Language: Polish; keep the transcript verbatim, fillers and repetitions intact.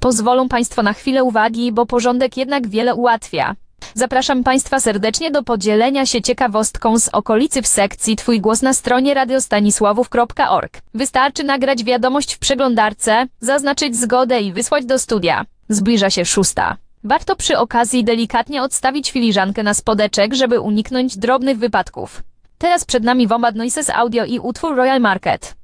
Pozwolą Państwo na chwilę uwagi, bo porządek jednak wiele ułatwia. Zapraszam Państwa serdecznie do podzielenia się ciekawostką z okolicy w sekcji Twój głos na stronie radiostanisławów kropka org. Wystarczy nagrać wiadomość w przeglądarce, zaznaczyć zgodę i wysłać do studia. Zbliża się szósta. Warto przy okazji delikatnie odstawić filiżankę na spodeczek, żeby uniknąć drobnych wypadków. Teraz przed nami Wombat Noises Audio i utwór Royal Market.